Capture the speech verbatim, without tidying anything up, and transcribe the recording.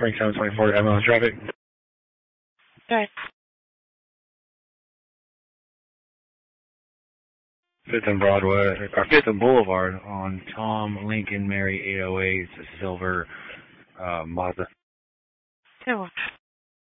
Bring seven twenty-four, M L traffic. Okay. Fifth and Broadway, or Fifth and Boulevard on Tom Lincoln Mary eight oh eight. It's a silver uh, Mazda. Two.